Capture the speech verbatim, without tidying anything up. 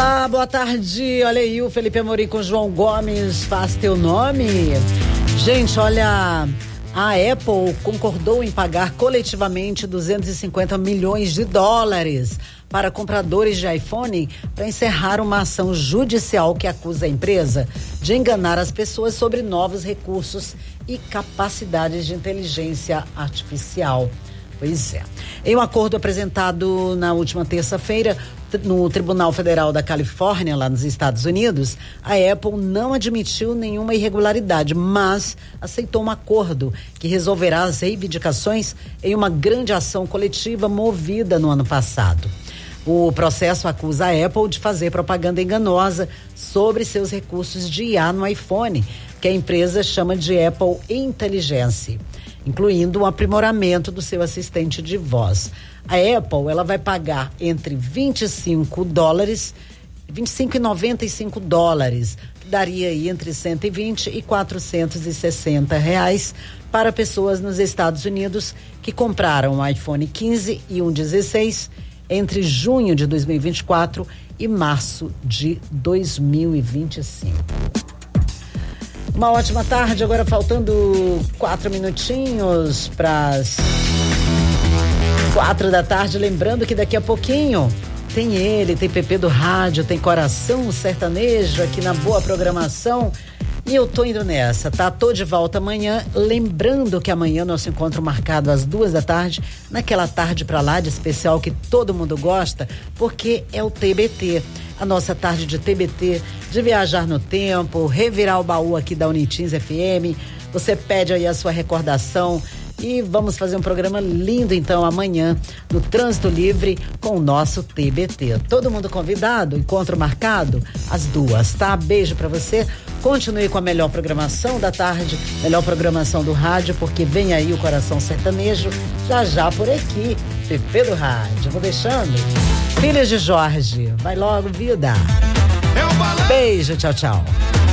Olá, boa tarde. Olha aí o Felipe Amorim com João Gomes, faz teu nome. Gente, olha, a Apple concordou em pagar coletivamente duzentos e cinquenta milhões de dólares para compradores de iPhone para encerrar uma ação judicial que acusa a empresa de enganar as pessoas sobre novos recursos e capacidades de inteligência artificial. Pois é. Em um acordo apresentado na última terça-feira no Tribunal Federal da Califórnia, lá nos Estados Unidos, a Apple não admitiu nenhuma irregularidade, mas aceitou um acordo que resolverá as reivindicações em uma grande ação coletiva movida no ano passado. O processo acusa a Apple de fazer propaganda enganosa sobre seus recursos de I A no iPhone, que a empresa chama de Apple Intelligence, incluindo um aprimoramento do seu assistente de voz. A Apple, ela vai pagar entre vinte e cinco dólares, vinte e cinco e noventa e cinco dólares, que daria aí entre cento e vinte e quatrocentos e sessenta reais para pessoas nos Estados Unidos que compraram um iPhone quinze e um dezesseis entre junho de dois mil e vinte e quatro e março de dois mil e vinte e cinco. Uma ótima tarde, agora faltando quatro minutinhos para as quatro da tarde. Lembrando que daqui a pouquinho tem ele, tem Pepe do Rádio, tem Coração Sertanejo aqui na boa programação. E eu tô indo nessa, tá? Tô de volta amanhã. Lembrando que amanhã nosso encontro marcado às duas da tarde, naquela tarde pra lá de especial que todo mundo gosta, porque é o T B T. A nossa tarde de T B T, de viajar no tempo, revirar o baú aqui da Unitins F M. Você pede aí a sua recordação e vamos fazer um programa lindo então amanhã no Trânsito Livre com o nosso T B T. Todo mundo convidado, encontro marcado às duas, tá? Beijo pra você. Continue com a melhor programação da tarde, melhor programação do rádio, porque vem aí o Coração Sertanejo já já por aqui. Pepe do Rádio. Vou deixando. Filhas de Jorge. Vai logo, vida. Beijo, tchau, tchau.